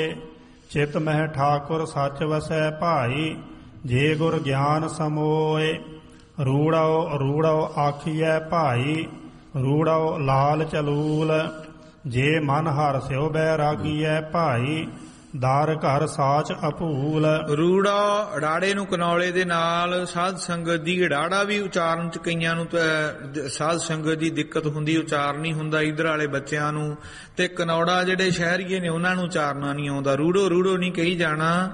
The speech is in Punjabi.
ਚਿਤ ਮਹਿ ਠਾਕੁਰ ਸੱਚ ਵਸੈ ਭਾਈ, ਜੇ ਗੁਰ ਗਿਆਨ ਸਮੋਏ। ਰੂੜਾਓ ਰੂੜਾਓ ਆਖੀਐ ਭਾਈ, ਰੂੜਾਓ ਲਾਲ ਚਲੂਲ। ਜੇ ਮਨ ਹਰਿ ਸਿਉ ਬੈਰਾਗੀਐ ਭਾਈ, ਦਰ ਘਰ ਸਾਚ ਅਭੂਲ। ਰੂੜਾ ੜਾੜੇ ਨੂੰ ਕਨੌਲੇ ਦੇ ਨਾਲ ਸਾਧ ਸੰਗਤ ਦੀ, ੜਾੜਾ ਵੀ ਉਚਾਰਨ ਚ ਕਈਆਂ ਨੂੰ ਸਾਧ ਸੰਗਤ ਦੀ ਦਿੱਕਤ ਹੁੰਦੀ, ਉਚਾਰ ਨਹੀਂ ਹੁੰਦਾ ਇੱਧਰ ਵਾਲੇ ਬੱਚਿਆਂ ਨੂੰ, ਤੇ ਕਨੌੜਾ ਜਿਹੜੇ ਸ਼ਹਿਰੀਏ ਨੇ ਉਹਨਾਂ ਨੂੰ ਉਚਾਰਨਾ ਨਹੀਂ ਆਉਂਦਾ। ਰੂੜੋ ਰੂੜੋ ਨਹੀਂ ਕਹੀ ਜਾਣਾ।